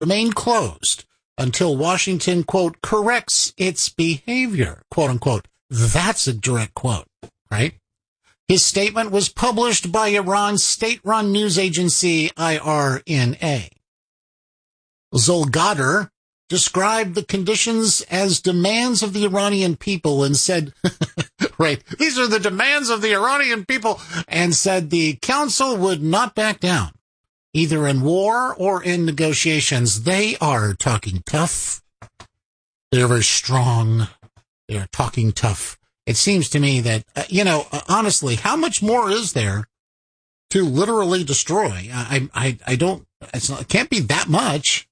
remain closed until Washington, quote, corrects its behavior, quote unquote. That's a direct quote, right? His statement was published by Iran's state-run news agency IRNA. Zolgadar described the conditions as demands of the Iranian people and said, right, these are the demands of the Iranian people, and said the council would not back down, either in war or in negotiations. They are talking tough. They're very strong. They're talking tough. It seems to me that, honestly, how much more is there to literally destroy? I don't, it can't be that much.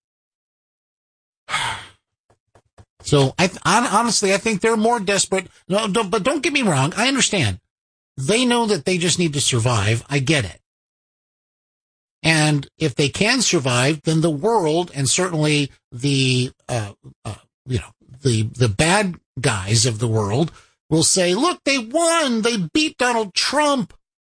So honestly, I think they're more desperate. No, but don't get me wrong. I understand. They know that they just need to survive. I get it. And if they can survive, then the world, and certainly the bad guys of the world, will say, look, they won. They beat Donald Trump.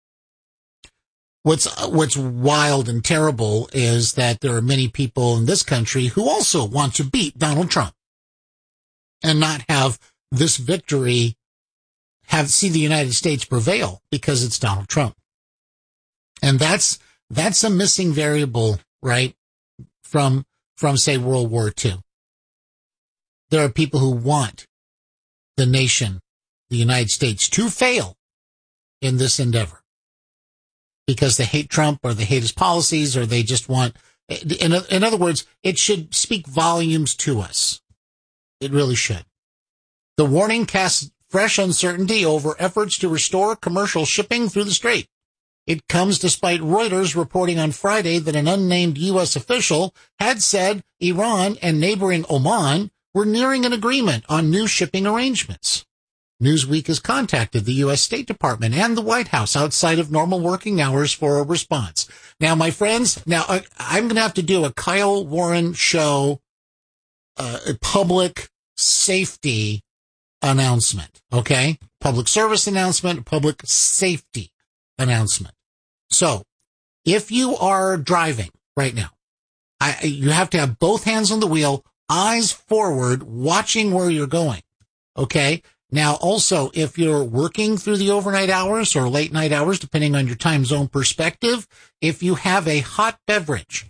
What's wild and terrible is that there are many people in this country who also want to beat Donald Trump and not have this victory see the United States prevail because it's Donald Trump. And that's a missing variable, right? From say World War II. There are people who want the nation, the United States, to fail in this endeavor because they hate Trump or they hate his policies or they just want, in other words, it should speak volumes to us. It really should. The warning casts fresh uncertainty over efforts to restore commercial shipping through the strait. It comes despite Reuters reporting on Friday that an unnamed U.S. official had said Iran and neighboring Oman were nearing an agreement on new shipping arrangements. Newsweek has contacted the U.S. State Department and the White House outside of normal working hours for a response. Now, my friends, I'm going to have to do a Kyle Warren show, a public safety announcement, okay? Public service announcement, public safety announcement. So, if you are driving right now, you have to have both hands on the wheel, eyes forward, watching where you're going, okay? Now, also, if you're working through the overnight hours or late night hours, depending on your time zone perspective, if you have a hot beverage,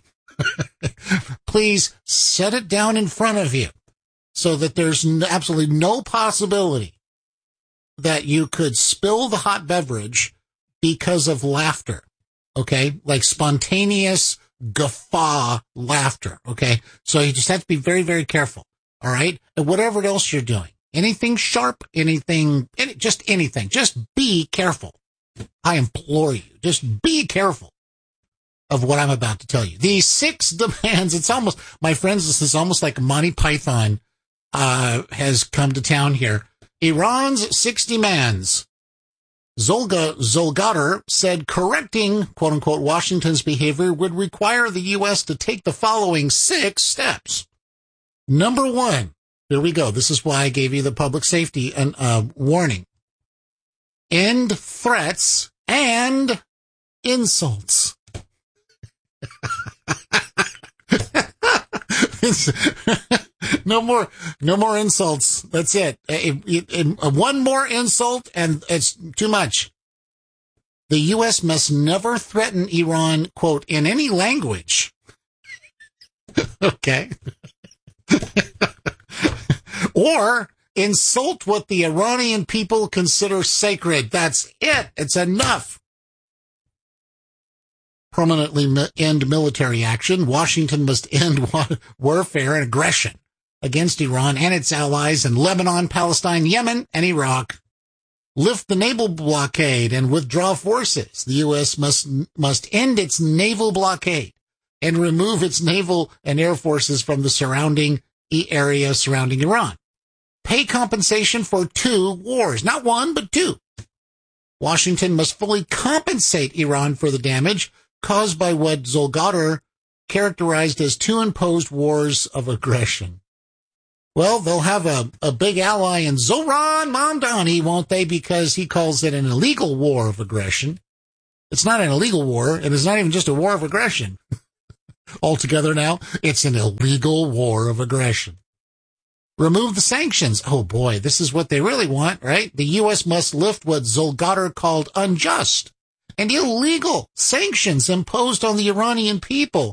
please set it down in front of you so that there's absolutely no possibility that you could spill the hot beverage because of laughter, okay? Like spontaneous guffaw laughter, okay? So you just have to be very, very careful, all right? And whatever else you're doing, anything sharp, just anything, just be careful. I implore you, just be careful of what I'm about to tell you. These 6 demands, it's almost, my friends, this is almost like Monty Python has come to town here. Iran's 6 demands. Zolgadar said correcting, quote unquote, Washington's behavior would require the U.S. to take the following 6 steps. Number 1, here we go. This is why I gave you the public safety warning. End threats and insults. No more insults. That's it. One more insult and it's too much. The U.S. must never threaten Iran, quote, in any language. Okay. Or insult what the Iranian people consider sacred. That's it. It's enough. Permanently end military action. Washington must end warfare and aggression against Iran and its allies in Lebanon, Palestine, Yemen, and Iraq. Lift the naval blockade and withdraw forces. The U.S. must end its naval blockade and remove its naval and air forces from the surrounding area surrounding Iran. Pay compensation for 2 wars, not 1, but 2. Washington must fully compensate Iran for the damage caused by what Zolgadar characterized as 2 imposed wars of aggression. Well, they'll have a big ally in Zoran Mamdani, won't they? Because he calls it an illegal war of aggression. It's not an illegal war, and it's not even just a war of aggression. altogether now. It's an illegal war of aggression. Remove the sanctions. Oh boy, this is what they really want, right? The U.S. must lift what Zolgater called unjust and illegal sanctions imposed on the Iranian people.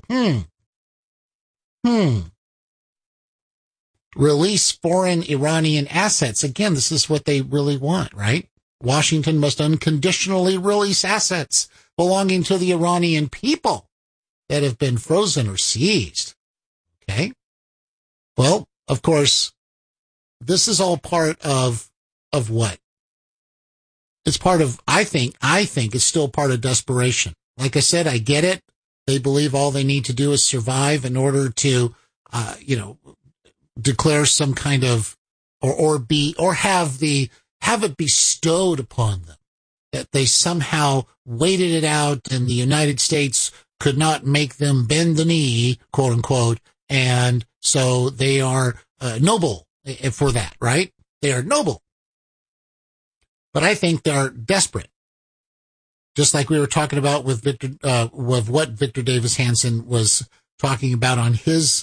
Release foreign Iranian assets. Again, this is what they really want, right? Washington must unconditionally release assets belonging to the Iranian people that have been frozen or seized. Okay? Well, of course, this is all part of what? It's part of, I think it's still part of desperation. Like I said, I get it. They believe all they need to do is survive in order to, declare some kind of, or have it bestowed upon them that they somehow waited it out and the United States could not make them bend the knee, quote unquote. And so they are noble for that, right? They are noble. But I think they're desperate. Just like we were talking about with with what Victor Davis Hanson was talking about on his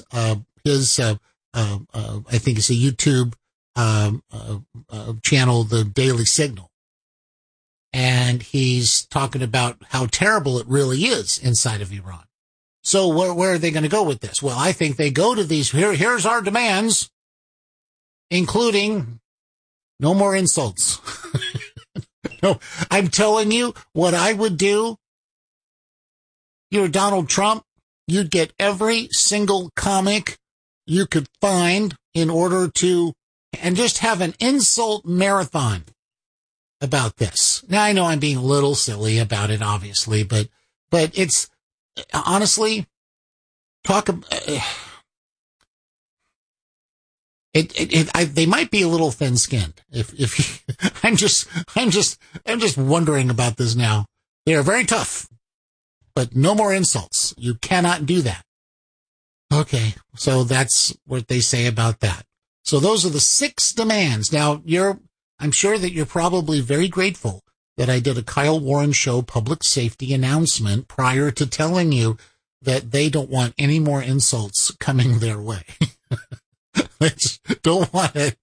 I think it's a YouTube channel, The Daily Signal. And he's talking about how terrible it really is inside of Iran. So where are they going to go with this? Well, I think they go to these, here's our demands, including no more insults. No, I'm telling you what I would do. You're Donald Trump. You'd get every single comic you could find in order to, and just have an insult marathon about this. Now, I know I'm being a little silly about it, obviously, but it's, honestly, they might be a little thin-skinned. I'm just wondering about this now. They are very tough, but no more insults. You cannot do that. Okay, so that's what they say about that. So those are the 6 demands. Now, I'm sure that you're probably very grateful that I did a Kyle Warren Show public safety announcement prior to telling you that they don't want any more insults coming their way. They just don't want it.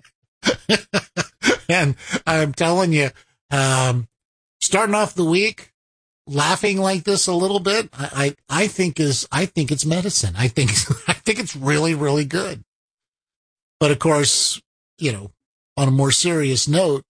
And I'm telling you, starting off the week, laughing like this a little bit, I think it's medicine. I think it's really, really good. But of course, on a more serious note,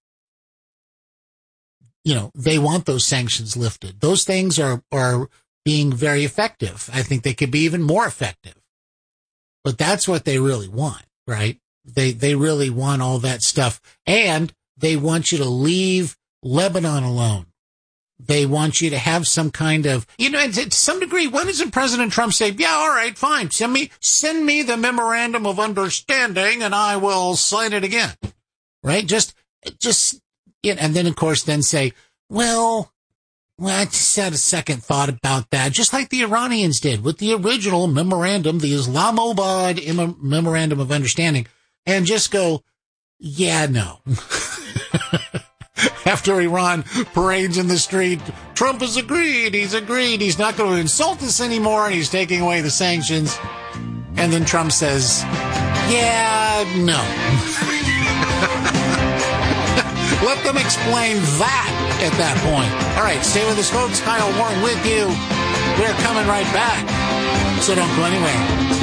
they want those sanctions lifted. Those things are being very effective. I think they could be even more effective. But that's what they really want, right? They really want all that stuff. And they want you to leave Lebanon alone. They want you to have some kind of, to some degree, when doesn't President Trump say, yeah, all right, fine, send me the memorandum of understanding and I will sign it again, right? Just, and then of course then say, well, I just had a second thought about that, just like the Iranians did with the original memorandum, the Islamabad memorandum of understanding, and just go, yeah, no. After Iran parades in the street, Trump has agreed. He's agreed. He's not going to insult us anymore, and he's taking away the sanctions. And then Trump says, yeah, no. Let them explain that at that point. All right, stay with us, folks. Kyle Warren with you. We're coming right back, so don't go anywhere.